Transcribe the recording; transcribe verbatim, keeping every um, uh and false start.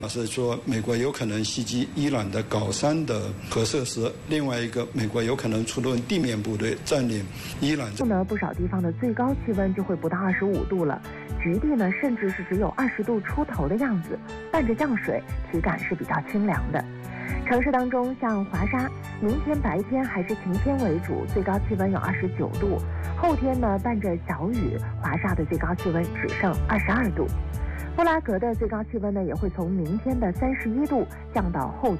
是说美国有可能袭击伊朗的高山的核设施，另外一个美国有可能出动地面部队占领伊朗。 后呢，不少地方的最高气温就会不到二十五度了，局地呢甚至是只有二十度出头的样子，伴着降水，体感是比较清凉的。城市当中，像华沙，明天白天还是晴天为主，最高气温有二十九度；后天呢，伴着小雨，华沙的最高气温只剩二十二度。布拉格的最高气温呢，也会从明天的三十一度降到后